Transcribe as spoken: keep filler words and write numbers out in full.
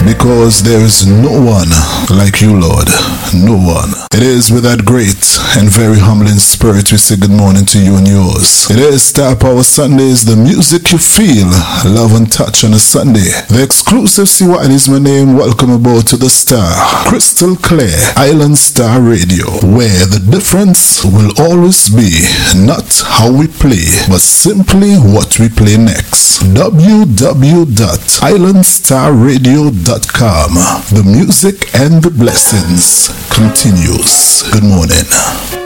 because there is no one like you, Lord. No one. It is with that great and very humbling spirit we say good morning to you and yours. It is Star Power Sundays, the music you feel, love and touch on a Sunday. The exclusive C Y N is my name. Welcome aboard to the Star, crystal clear Island Star Radio, where the difference will always be not how we play, but simply what we play next. w w w dot island star radio dot com. The music and the blessings continues. Good morning.